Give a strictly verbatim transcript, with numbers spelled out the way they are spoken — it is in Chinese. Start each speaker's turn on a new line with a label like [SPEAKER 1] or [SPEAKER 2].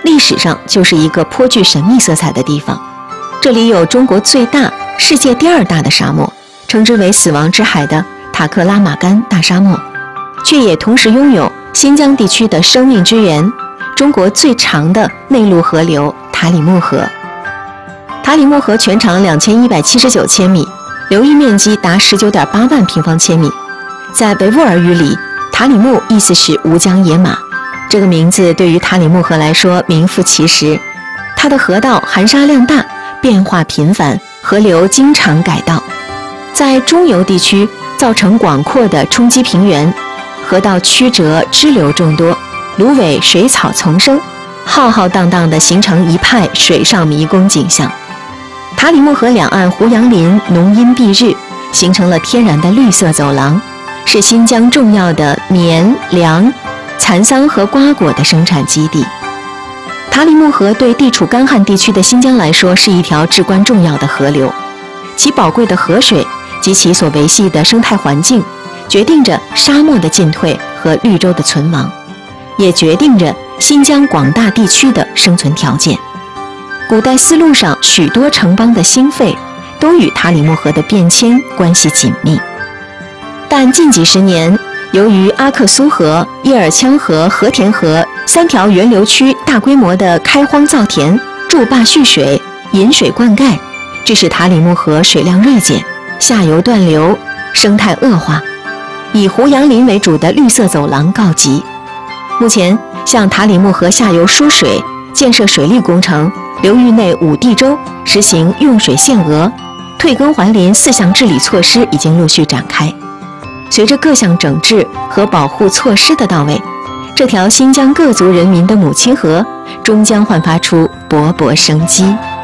[SPEAKER 1] 历史上就是一个颇具神秘色彩的地方。这里有中国最大、世界第二大的沙漠，称之为死亡之海的塔克拉玛干大沙漠，却也同时拥有新疆地区的生命之源，中国最长的内陆河流塔里木河。塔里木河全长两千一百七十九千米，流域面积达十九点八万平方千米。在维吾尔语里，塔里木意思是无疆野马。这个名字对于塔里木河来说名副其实，它的河道含沙量大，变化频繁，河流经常改道，在中游地区造成广阔的冲积平原，河道曲折，支流众多，芦苇水草丛生，浩浩荡荡地形成一派水上迷宫景象。塔里木河两岸胡杨林浓荫蔽日，形成了天然的绿色走廊，是新疆重要的棉、粮、蚕桑和瓜果的生产基地。塔里木河对地处干旱地区的新疆来说是一条至关重要的河流，其宝贵的河水及其所维系的生态环境，决定着沙漠的进退和绿洲的存亡，也决定着新疆广大地区的生存条件。古代丝路上许多城邦的兴废，都与塔里木河的变迁关系紧密。但近几十年，由于阿克苏河、叶尔羌河、和田河三条源流区大规模的开荒造田、筑坝蓄水、引水灌溉，致使塔里木河水量锐减，下游断流，生态恶化，以胡杨林为主的绿色走廊告急。目前，向塔里木河下游输水、建设水利工程、流域内五地州实行用水限额、退耕还林四项治理措施已经陆续展开。随着各项整治和保护措施的到位，这条新疆各族人民的母亲河终将焕发出勃勃生机。